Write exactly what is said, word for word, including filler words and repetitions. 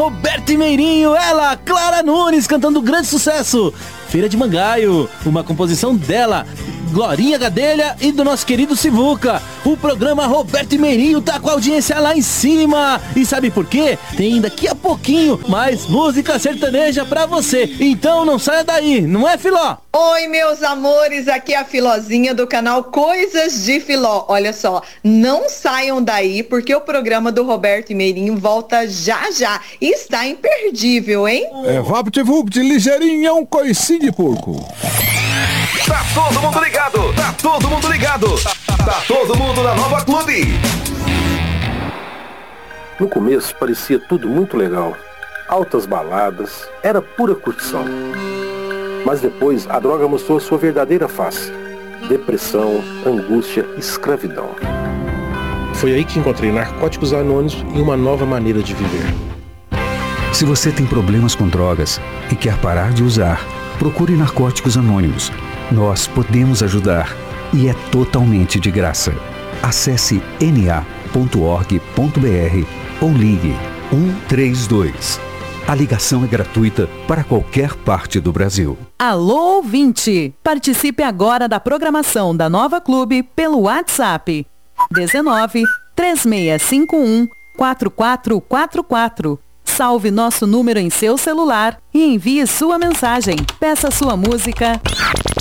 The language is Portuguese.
Roberto Meirinho, ela, Clara Nunes, cantando grande sucesso, Feira de Mangaio, uma composição dela, Glorinha Gadelha e do nosso querido Sivuca. O programa Roberto Meirinho tá com a audiência lá em cima. E sabe por quê? Tem daqui a pouquinho mais música sertaneja pra você. Então não saia daí, não é, Filó? Oi, meus amores, aqui é a Filozinha do canal Coisas de Filó. Olha só, não saiam daí porque o programa do Roberto Meirinho volta já já. E está imperdível, hein? É vapt-vupt, ligeirinho, é um coicinho de porco. Tá todo mundo ligado, tá todo mundo ligado, tá todo mundo na Nova Clube. No começo parecia tudo muito legal, altas baladas, era pura curtição. Mas depois a droga mostrou sua verdadeira face: depressão, angústia, escravidão. Foi aí que encontrei Narcóticos Anônimos e uma nova maneira de viver. Se você tem problemas com drogas e quer parar de usar, procure Narcóticos Anônimos. Nós podemos ajudar e é totalmente de graça. Acesse n a ponto org ponto b r ou ligue um três dois. A ligação é gratuita para qualquer parte do Brasil. Alô, ouvinte! Participe agora da programação da Nova Clube pelo WhatsApp dezenove, três seis cinco um, quatro quatro quatro quatro. Salve nosso número em seu celular e envie sua mensagem. Peça sua música